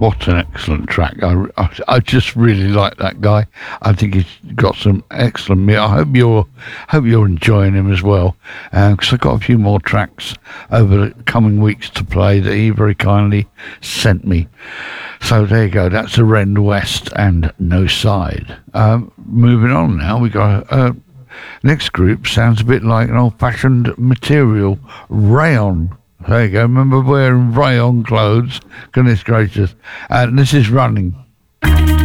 What an excellent track. I just really like that guy. I think he's got some excellent music. I hope you're enjoying him as well, because I've got a few more tracks over the coming weeks to play that he very kindly sent me. So there you go. That's Arend West and No Side. Moving on now, we got next group sounds a bit like an old-fashioned material, Rayon. There you go. Remember wearing rayon clothes? Goodness gracious. And this is Running.